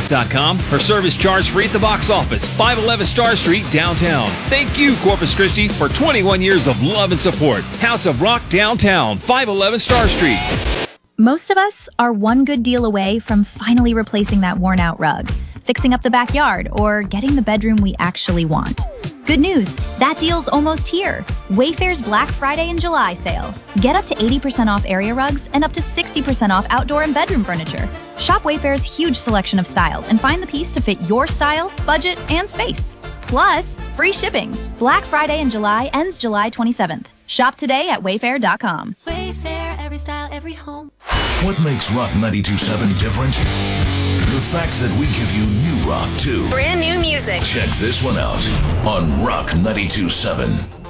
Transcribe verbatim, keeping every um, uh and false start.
rock dot com or service charge free at the box office, five eleven Star Street, downtown. Thank you, Corpus Christi, for twenty-one years of love and support. House of Rock Downtown, five eleven Star Street. Most of us are one good deal away from finally replacing that worn-out rug, fixing up the backyard, or getting the bedroom we actually want. Good news, that deal's almost here. Wayfair's Black Friday and July sale. Get up to eighty percent off area rugs and up to sixty percent off outdoor and bedroom furniture. Shop Wayfair's huge selection of styles and find the piece to fit your style, budget, and space. Plus, free shipping. Black Friday in July ends July twenty-seventh. Shop today at wayfair dot com. Wayfair, every style, every home. What makes Rock ninety-two point seven different? The fact that we give you new rock, too. Brand new music. Check this one out on Rock ninety-two point seven.